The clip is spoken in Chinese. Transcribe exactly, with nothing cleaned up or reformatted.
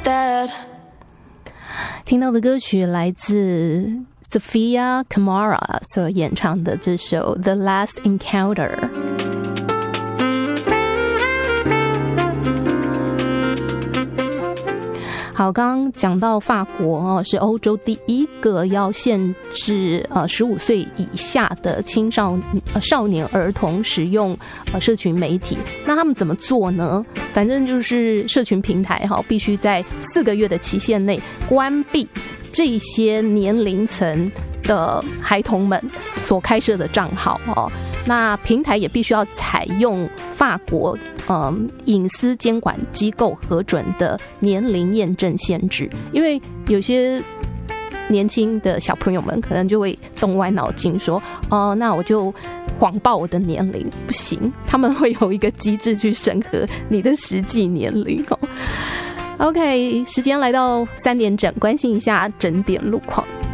dead。 听到的歌曲来自 Sofia Kamara 所演唱的这首 The Last Encounter。好，刚刚讲到法国哦，是欧洲第一个要限制呃十五岁以下的青少、呃、少年儿童使用呃社群媒体。那他们怎么做呢？反正就是社群平台哈，必须在四个月的期限内关闭这些年龄层的孩童们所开设的账号哦。那平台也必须要采用法国嗯隐私监管机构核准的年龄验证限制，因为有些年轻的小朋友们可能就会动歪脑筋说，哦，那我就谎报我的年龄，不行，他们会有一个机制去审核你的实际年龄哦。OK， 时间来到三点整，关心一下整点路况。